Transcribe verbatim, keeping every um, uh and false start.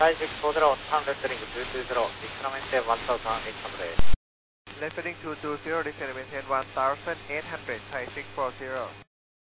Thai six four zero, turn left heading two two zero, descend maintain one thousand eight hundred. Left heading two two zero, descend maintain one thousand eight hundred, Thai six four zero.